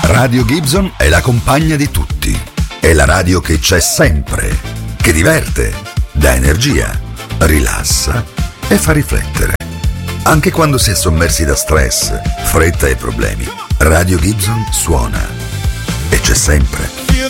Radio Gibson è la compagna di tutti. È la radio che c'è sempre, che diverte, dà energia, rilassa e fa riflettere. Anche quando si è sommersi da stress, fretta e problemi, Radio Gibson suona e c'è sempre.